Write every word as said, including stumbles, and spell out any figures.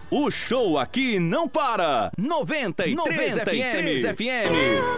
O show aqui não para. noventa e três F M.